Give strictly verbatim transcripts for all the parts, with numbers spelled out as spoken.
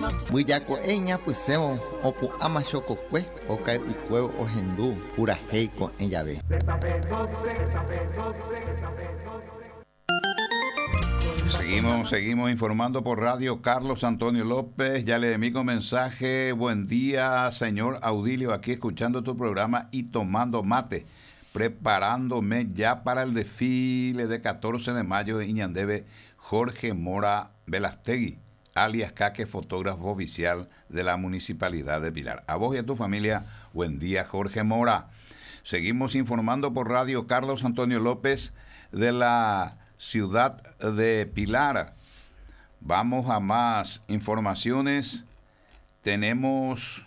Buyaco eña pues semo opu ama chococue o cae ucueo o hendú pura heico en llave. Seguimos, seguimos informando por radio. Carlos Antonio López, ya le envío un mensaje. Buen día, señor Audilio, aquí escuchando tu programa y tomando mate, preparándome ya para el desfile de catorce de mayo de Iñandebe. Jorge Mora Velastegui, alias Caque, fotógrafo oficial de la Municipalidad de Pilar. A vos y a tu familia, buen día, Jorge Mora. Seguimos informando por radio. Carlos Antonio López, de la ciudad de Pilar. Vamos a más informaciones. Tenemos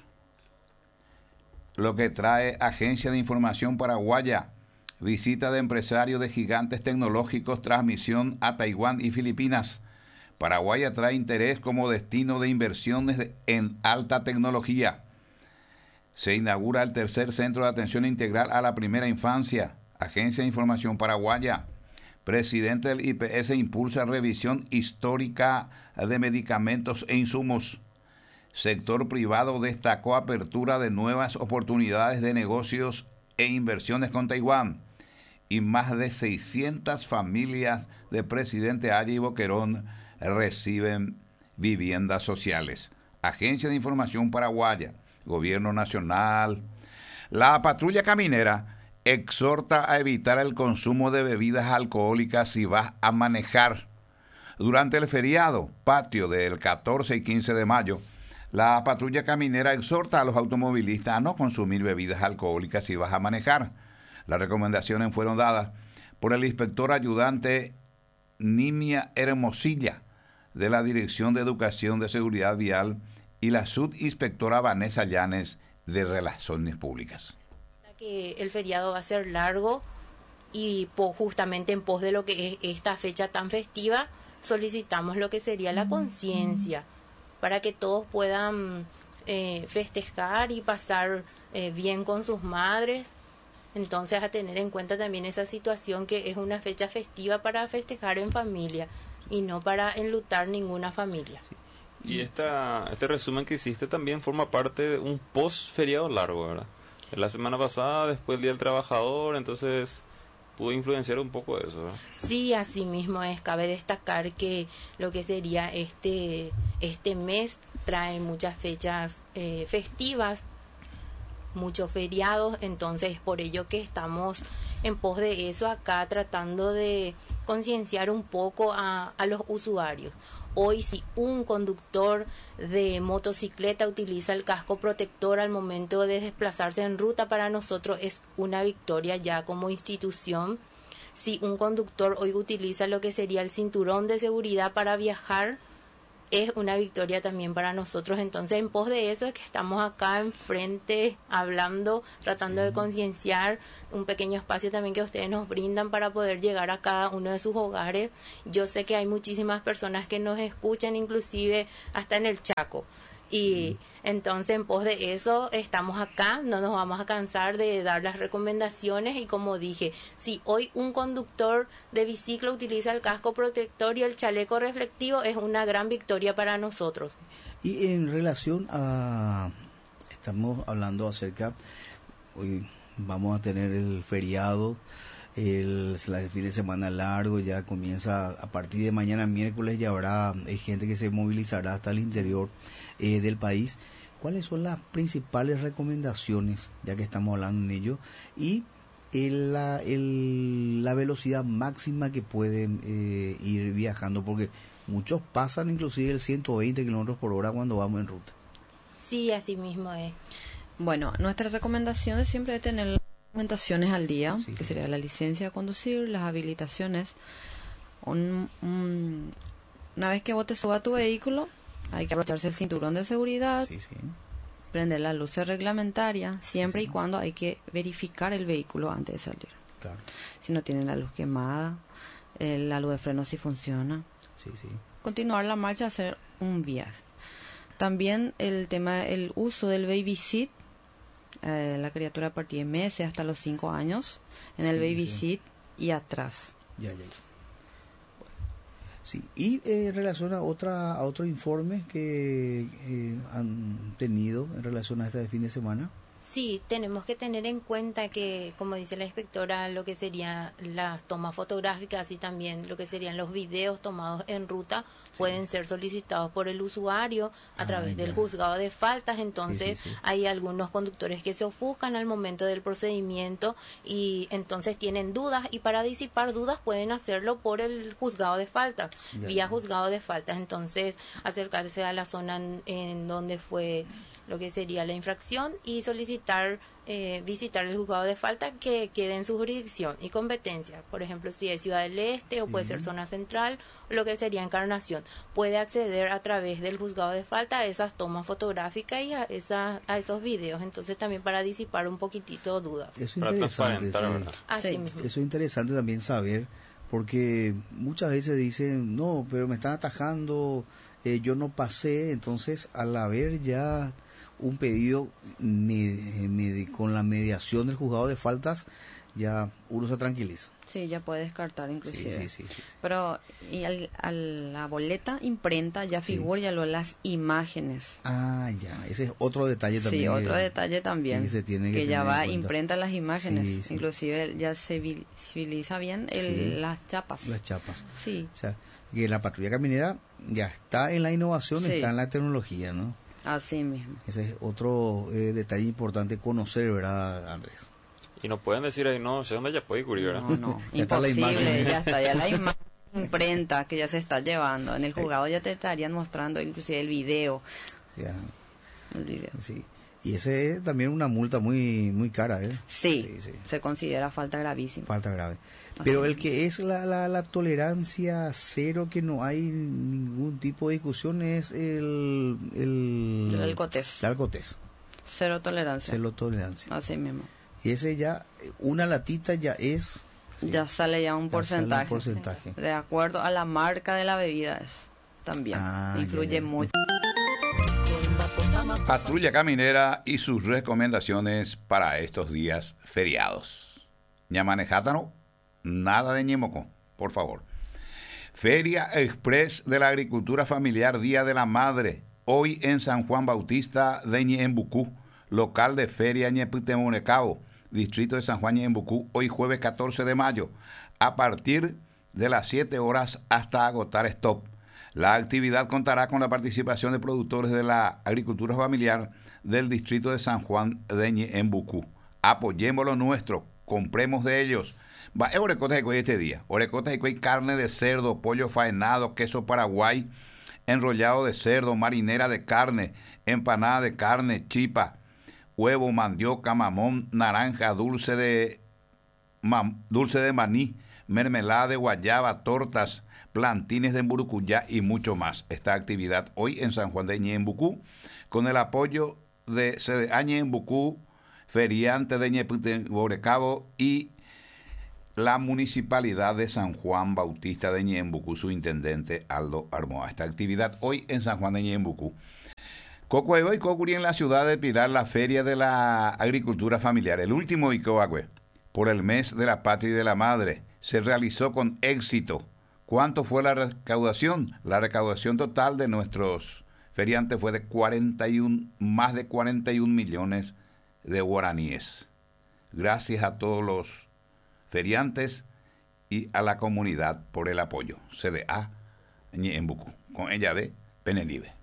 lo que trae Agencia de Información Paraguaya. Visita de empresarios de gigantes tecnológicos, transmisión a Taiwán y Filipinas. Paraguay atrae interés como destino de inversiones en alta tecnología. Se inaugura el tercer centro de atención integral a la primera infancia. Agencia de Información Paraguaya. Presidente del I P S impulsa revisión histórica de medicamentos e insumos. Sector privado destacó apertura de nuevas oportunidades de negocios e inversiones con Taiwán. Y más de seiscientas familias de Presidente Aya y Boquerón reciben viviendas sociales. Agencia de Información Paraguaya, Gobierno Nacional. La patrulla caminera exhorta a evitar el consumo de bebidas alcohólicas si vas a manejar. Durante el feriado patio del catorce y quince de mayo, la patrulla caminera exhorta a los automovilistas a no consumir bebidas alcohólicas si vas a manejar. Las recomendaciones fueron dadas por el inspector ayudante Nimia Hermosilla de la Dirección de Educación de Seguridad Vial y la subinspectora Vanessa Llanes de Relaciones Públicas. Que el feriado va a ser largo y po, justamente en pos de lo que es esta fecha tan festiva, solicitamos lo que sería la conciencia para que todos puedan eh, festejar y pasar eh, bien con sus madres. Entonces, a tener en cuenta también esa situación, que es una fecha festiva para festejar en familia y no para enlutar ninguna familia. Sí. Y esta, este resumen que hiciste también forma parte de un post feriado largo, ¿verdad? La semana pasada, después del Día del Trabajador, entonces pudo influenciar un poco eso, ¿verdad? Sí, así mismo es. Cabe destacar que lo que sería este, este mes trae muchas fechas eh, festivas, muchos feriados, entonces es por ello que estamos en pos de eso acá, tratando de concienciar un poco a, a los usuarios. Hoy, si un conductor de motocicleta utiliza el casco protector al momento de desplazarse en ruta, para nosotros es una victoria ya como institución. Si un conductor hoy utiliza lo que sería el cinturón de seguridad para viajar, es una victoria también para nosotros. Entonces, en pos de eso es que estamos acá enfrente hablando, tratando de concienciar, un pequeño espacio también que ustedes nos brindan para poder llegar a cada uno de sus hogares. Yo sé que hay muchísimas personas que nos escuchan, inclusive hasta en el Chaco. Y entonces, en pos de eso, estamos acá, no nos vamos a cansar de dar las recomendaciones. Y como dije, si hoy un conductor de biciclo utiliza el casco protector y el chaleco reflectivo, es una gran victoria para nosotros. Y en relación a, estamos hablando acerca, hoy vamos a tener el feriado, el, el fin de semana largo, ya comienza a partir de mañana miércoles, ya habrá hay gente que se movilizará hasta el interior eh, del país. ¿Cuáles son las principales recomendaciones, ya que estamos hablando en ello, y el, la, el, la velocidad máxima que pueden eh, ir viajando? Porque muchos pasan inclusive el ciento veinte kilómetros por hora cuando vamos en ruta. Sí, así mismo es. Bueno, nuestra recomendación es siempre tener las documentaciones al día, sí, que sí. sería la licencia de conducir, las habilitaciones. Un, un, una vez que vos te subas a tu vehículo, hay que abrocharse el cinturón de seguridad, Sí, sí. prender las luces reglamentarias, siempre Sí, sí. y cuando hay que verificar el vehículo antes de salir. Claro. Si no tiene la luz quemada, eh, la luz de freno si funciona. Sí, sí. Continuar la marcha, hacer un viaje. También el tema, el uso del baby seat, eh, la criatura a partir de meses hasta los cinco años, en el Sí, baby sí. seat y atrás. Ya, ya, ya. Sí, y eh, en relación a, otra, a otro informe que eh, han tenido en relación a este fin de semana. Sí, tenemos que tener en cuenta que, como dice la inspectora, lo que serían las tomas fotográficas y también lo que serían los videos tomados en ruta sí. pueden ser solicitados por el usuario a ah, través ya. del juzgado de faltas. Entonces, sí, sí, sí. hay algunos conductores que se ofuscan al momento del procedimiento y entonces tienen dudas, y para disipar dudas pueden hacerlo por el juzgado de faltas, ya, vía sí. juzgado de faltas. Entonces, acercarse a la zona en, en donde fue lo que sería la infracción y solicitar eh, visitar el juzgado de falta que quede en su jurisdicción y competencia. Por ejemplo, si es Ciudad del Este sí. o puede ser zona central, o lo que sería Encarnación, puede acceder a través del juzgado de falta a esas tomas fotográficas y a, esa, a esos videos. Entonces también para disipar un poquitito dudas. Eso es interesante, sí. Así sí. mismo. Eso es interesante también saber, porque muchas veces dicen, no, pero me están atajando, eh, yo no pasé. Entonces, al haber ya un pedido med, med, con la mediación del juzgado de faltas, ya uno se tranquiliza. Sí, ya puede descartar inclusive. Sí, sí, sí, sí, sí. Pero y al, a la boleta imprenta ya figura sí. ya lo, las imágenes. Ah, ya, ese es otro detalle también. Sí, otro que, detalle también. Que, se tiene que, que ya va, imprenta las imágenes. Sí, sí. Inclusive ya se visibiliza bien el, sí. las chapas. Las chapas. Sí. O sea, que la patrulla caminera ya está en la innovación, sí. está en la tecnología, ¿no? Así mismo. Ese es otro eh, detalle importante conocer, ¿verdad, Andrés? Y nos pueden decir ahí, no, sé dónde ya puede cubrir, ¿verdad? No, no, ya imposible, ya está, ya la imagen imprenta que ya se está llevando. En el juzgado ya te estarían mostrando inclusive el video. Ya. El video. Sí. Y ese es también una multa muy muy cara, ¿eh? Sí, sí, sí. Se considera falta gravísima. Falta grave. Pero el que es la, la, la tolerancia cero, que no hay ningún tipo de discusión, es el... El, el alcotés. El alcotés. Cero tolerancia. Cero tolerancia. Así mismo. Y ese ya, una latita ya es... Sí, ya sale ya un ya porcentaje. Un porcentaje. De acuerdo a la marca de la bebida es, también. Ah, influye ya, ya. mucho. Patrulla Caminera y sus recomendaciones para estos días feriados. Ñamanejátano, nada de ñemoco, por favor. Feria Express de la Agricultura Familiar, Día de la Madre, hoy en San Juan Bautista de Ñembucú, local de Feria Ñeputemonecabo, distrito de San Juan Ñembucú, hoy jueves catorce de mayo, a partir de las siete horas hasta agotar stock. La actividad contará con la participación de productores de la agricultura familiar del distrito de San Juan de Ñembucú. Apoyemos lo nuestro, compremos de ellos. Va, es orecotas de este día. Orecotas de carne de cerdo, pollo faenado, queso paraguay, enrollado de cerdo, marinera de carne, empanada de carne, chipa, huevo, mandioca, mamón, naranja, dulce de, mam, dulce de maní, mermelada de guayaba, tortas, plantines de emburucuyá y mucho más. Esta actividad hoy en San Juan de Ñembucú, con el apoyo de C D A Ñembucú, feriante de Ñeputemonecabo y la Municipalidad de San Juan Bautista de Ñembucú, su intendente Aldo Armoa. Esta actividad hoy en San Juan de Ñembucú. Cocoevo y Cocuri en la ciudad de Pilar, la Feria de la Agricultura Familiar, el último Icoagüe, por el mes de la Patria y de la Madre, se realizó con éxito. ¿Cuánto fue la recaudación? La recaudación total de nuestros feriantes fue de cuarenta y uno, más de cuarenta y un millones de guaraníes. Gracias a todos los feriantes y a la comunidad por el apoyo. C D A Ñembucú. Con ella ve Penelive.